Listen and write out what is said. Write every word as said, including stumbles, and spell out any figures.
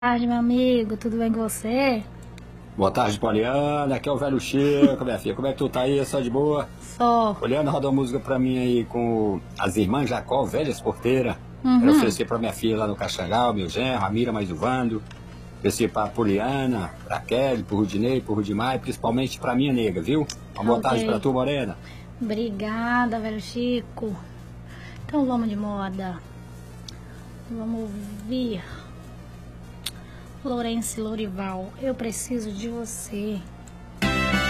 Tarde, meu amigo, tudo bem com você? Boa tarde, Poliana. Aqui é o velho Chico, minha filha. Como é que tu tá aí? Só de boa? Só. Poliana, roda uma música pra mim aí com as irmãs Jacó, velhas porteiras. Quero Uhum. oferecer pra minha filha lá no Caxangal, meu genro, a Mira mais o Vando. Oferecer pra Poliana, pra Kelly, pro Rudinei, pro Rudimar, e principalmente pra minha nega, viu? Uma boa tarde pra Ok. tu, Morena. Obrigada, velho Chico. Então vamos de moda. Vamos ouvir Lourenço e Lourival. Eu preciso de você.